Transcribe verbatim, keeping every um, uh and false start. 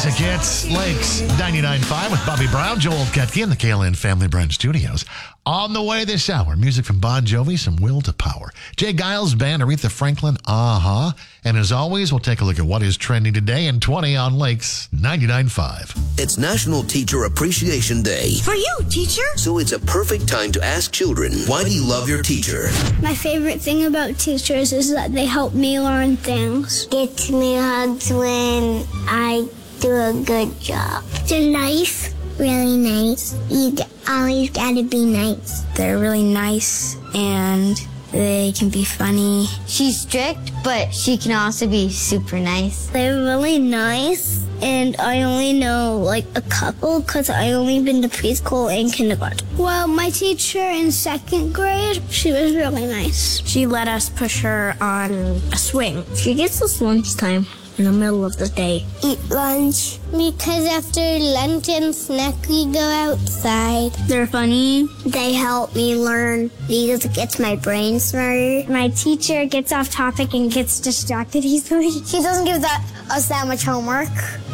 Classic Hits, Lakes ninety-nine point five with Bobby Brown, Joel Ketke, and the K L N Family Brand Studios. On the way this hour, music from Bon Jovi, some Will to Power. Jay Giles Band, Aretha Franklin, Aha. And as always, we'll take a look at what is trending today in twenty on Lakes ninety-nine point five. It's National Teacher Appreciation Day. For you, teacher. So it's a perfect time to ask children, why do you love your teacher? My favorite thing about teachers is that they help me learn things. Gets me hugs when I do a good job. They're nice. Really nice. You always gotta be nice. They're really nice and they can be funny. She's strict, but she can also be super nice. They're really nice, and I only know like a couple because I only been to preschool and kindergarten. Well, my teacher in second grade, she was really nice. She let us push her on a swing. She gets us lunchtime in the middle of the day. Eat lunch. Because after lunch and snack, we go outside. They're funny. They help me learn because it gets my brain smarter. My teacher gets off topic and gets distracted easily. She doesn't give that, us that much homework.